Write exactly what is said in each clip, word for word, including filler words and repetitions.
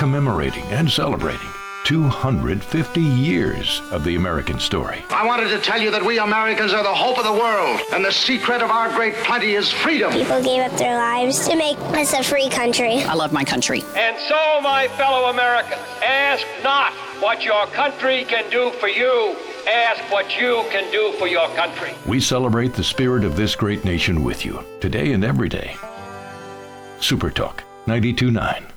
commemorating and celebrating two hundred fifty years of the American story. I wanted to tell you that we Americans are the hope of the world, and the secret of our great plenty is freedom. People gave up their lives to make us a free country. I love my country. And so, my fellow Americans, ask not what your country can do for you. Ask what you can do for your country. We celebrate the spirit of this great nation with you, today and every day. Super Talk ninety-two point nine.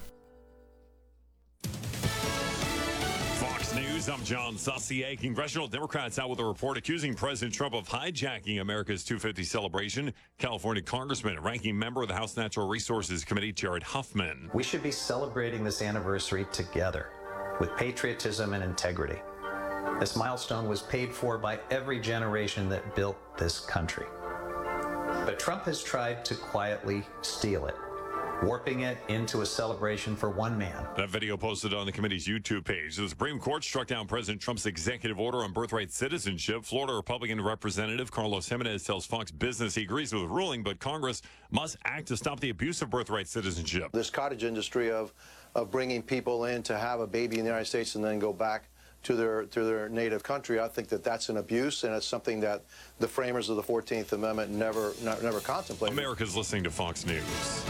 Fox News, I'm John Saucier. Congressional Democrats out with a report accusing President Trump of hijacking America's two fifty celebration. California Congressman and ranking member of the House Natural Resources Committee, Jared Huffman. We should be celebrating this anniversary together with patriotism and integrity. This milestone was paid for by every generation that built this country. But Trump has tried to quietly steal it, warping it into a celebration for one man. That video posted on the committee's YouTube page. The Supreme Court struck down President Trump's executive order on birthright citizenship. Florida Republican Representative Carlos Jimenez tells Fox Business he agrees with the ruling, but Congress must act to stop the abuse of birthright citizenship. This cottage industry of, of bringing people in to have a baby in the United States and then go back to their to their native country, I think that that's an abuse, and it's something that the framers of the fourteenth Amendment never never contemplated. America's listening to Fox News.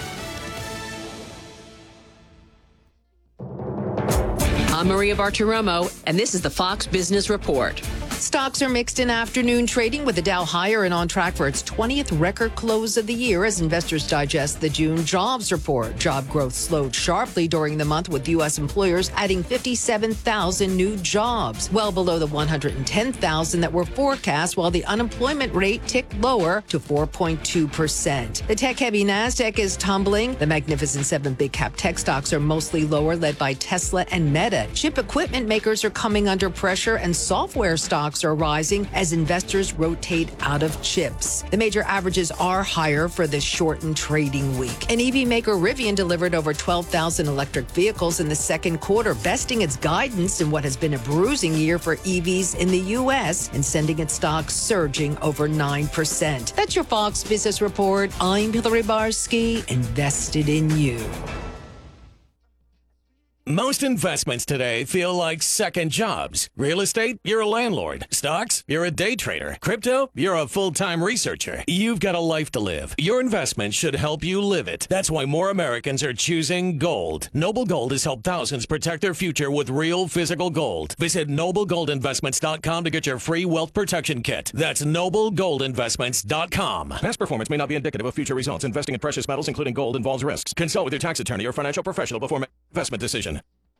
I'm Maria Bartiromo, and this is the Fox Business Report. Stocks are mixed in afternoon trading, with the Dow higher and on track for its twentieth record close of the year as investors digest the June jobs report. Job growth slowed sharply during the month, with U S employers adding fifty-seven thousand new jobs, well below the one hundred ten thousand that were forecast, while the unemployment rate ticked lower to four point two percent. The tech-heavy NASDAQ is tumbling. The Magnificent Seven big-cap tech stocks are mostly lower, led by Tesla and Meta. Chip equipment makers are coming under pressure, and software stocks are rising as investors rotate out of chips. The major averages are higher for this shortened trading week. And E V maker Rivian delivered over twelve thousand electric vehicles in the second quarter, besting its guidance in what has been a bruising year for E Vs in the U S and sending its stocks surging over nine percent. That's your Fox Business Report. I'm Hillary Barsky, invested in you. Most investments today feel like second jobs. Real estate, you're a landlord. Stocks, you're a day trader. Crypto, you're a full-time researcher. You've got a life to live. Your investment should help you live it. That's why more Americans are choosing gold. Noble Gold has helped thousands protect their future with real physical gold. Visit noble gold investments dot com to get your free wealth protection kit. That's noble gold investments dot com. Past performance may not be indicative of future results. Investing in precious metals, including gold, involves risks. Consult with your tax attorney or financial professional before making an investment decision.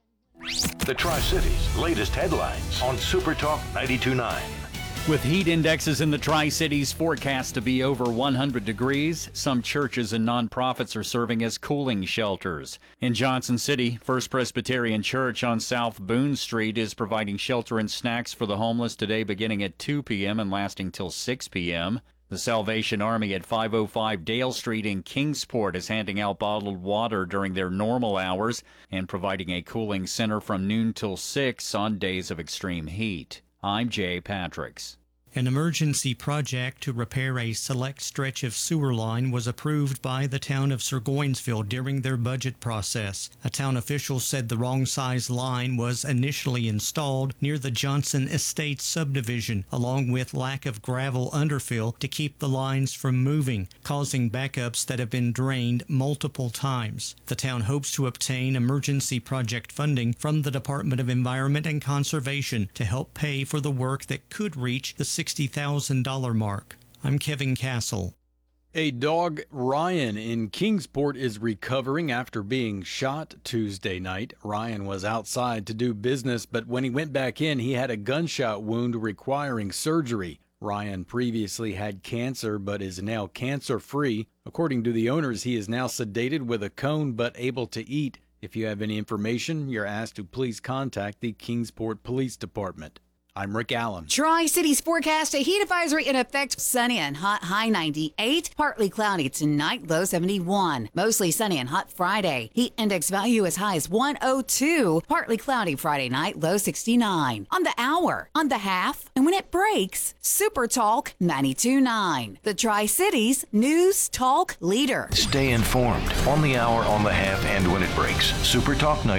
The Tri-Cities' latest headlines on Super Talk ninety-two point nine. With heat indexes in the Tri-Cities forecast to be over one hundred degrees, some churches and nonprofits are serving as cooling shelters. In Johnson City, First Presbyterian Church on South Boone Street is providing shelter and snacks for the homeless today, beginning at two p.m. and lasting till six p.m. The Salvation Army at five oh five Dale Street in Kingsport is handing out bottled water during their normal hours and providing a cooling center from noon till six on days of extreme heat. I'm Jay Patricks. An emergency project to repair a select stretch of sewer line was approved by the town of Surgoinsville during their budget process. A town official said the wrong size line was initially installed near the Johnson Estates subdivision, along with lack of gravel underfill to keep the lines from moving, causing backups that have been drained multiple times. The town hopes to obtain emergency project funding from the Department of Environment and Conservation to help pay for the work that could reach the sixty thousand dollars mark. I'm Kevin Castle. A dog, Ryan, in Kingsport is recovering after being shot Tuesday night. Ryan was outside to do business, but when he went back in, he had a gunshot wound requiring surgery. Ryan previously had cancer, but is now cancer-free. According to the owners, he is now sedated with a cone, but able to eat. If you have any information, you're asked to please contact the Kingsport Police Department. I'm Rick Allen. Tri-Cities forecast, a heat advisory in effect. Sunny and hot, high ninety-eight. Partly cloudy tonight, low seventy-one. Mostly sunny and hot Friday. Heat index value as high as one oh two. Partly cloudy Friday night, low sixty-nine. On the hour, on the half, and when it breaks, Super Talk ninety-two point nine. The Tri-Cities News Talk Leader. Stay informed on the hour, on the half, and when it breaks. Super Talk